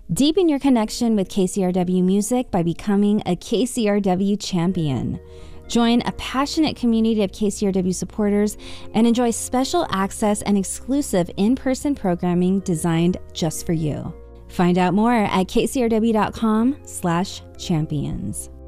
Deepen your connection with KCRW music by becoming a KCRW champion. Join a passionate community of KCRW supporters and enjoy special access and exclusive in-person programming designed just for you. Find out more at kcrw.com/champions.